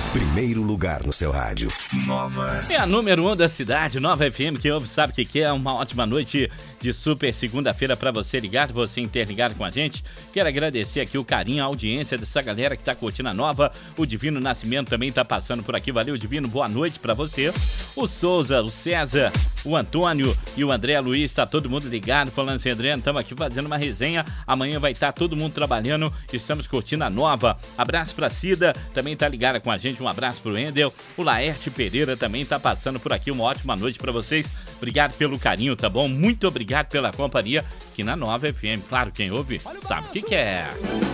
Primeiro lugar no seu rádio. Nova. É a número 1 da cidade, Nova FM, que ouve, sabe o que é. Uma ótima noite de super segunda-feira pra você ligado, você interligado com a gente. Quero agradecer aqui o carinho, a audiência dessa galera que tá curtindo a Nova. O Divino Nascimento também tá passando por aqui. Valeu, Divino, boa noite pra você. O Souza, o César, o Antônio e o André Luiz, tá todo mundo ligado, falando assim, André, estamos aqui fazendo uma resenha. Amanhã vai estar todo mundo trabalhando, estamos curtindo a Nova. Abraço pra Cida, também tá ligada com a gente. Um abraço pro Endel. O Laerte Pereira também tá passando por aqui. Uma ótima noite pra vocês. Obrigado pelo carinho, tá bom? Muito obrigado pela companhia aqui na Nova FM. Claro, quem ouve sabe o que é.